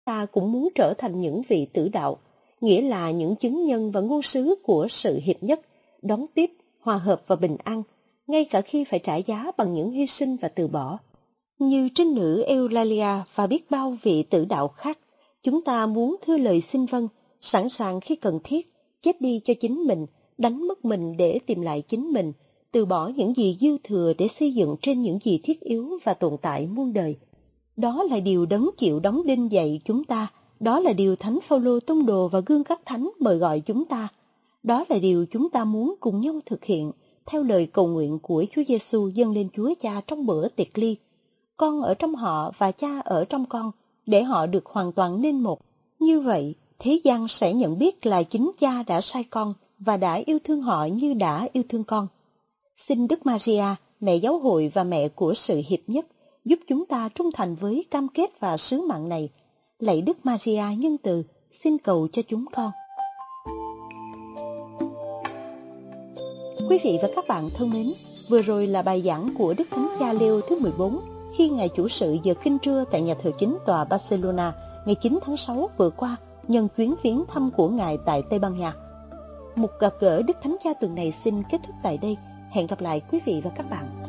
ta cũng muốn trở thành những vị tử đạo, nghĩa là những chứng nhân và ngôn sứ của sự hiệp nhất, đón tiếp, hòa hợp và bình an, ngay cả khi phải trả giá bằng những hy sinh và từ bỏ. Như trinh nữ Eulalia và biết bao vị tử đạo khác, chúng ta muốn thưa lời xin vâng, sẵn sàng khi cần thiết, chết đi cho chính mình, đánh mất mình để tìm lại chính mình, từ bỏ những gì dư thừa để xây dựng trên những gì thiết yếu và tồn tại muôn đời. Đó là điều Đấng chịu đóng đinh dạy chúng ta, đó là điều Thánh Phaolô tông đồ và gương các thánh mời gọi chúng ta. Đó là điều chúng ta muốn cùng nhau thực hiện, theo lời cầu nguyện của Chúa Giêsu dâng lên Chúa Cha trong bữa tiệc ly. Con ở trong họ và Cha ở trong con, để họ được hoàn toàn nên một. Như vậy, thế gian sẽ nhận biết là chính Cha đã sai con và đã yêu thương họ như đã yêu thương con. Xin Đức Maria, mẹ giáo hội và mẹ của sự hiệp nhất, giúp chúng ta trung thành với cam kết và sứ mạng này. Lạy Đức Maria nhân từ, xin cầu cho chúng con. Quý vị và các bạn thân mến, vừa rồi là bài giảng của Đức Thánh Cha Leo thứ 14 khi Ngài chủ sự giờ kinh trưa tại nhà thờ chính tòa Barcelona ngày 9 tháng 6 vừa qua, nhân chuyến viếng thăm của Ngài tại Tây Ban Nha. Một gặp gỡ Đức Thánh Cha tuần này xin kết thúc tại đây. Hẹn gặp lại quý vị và các bạn.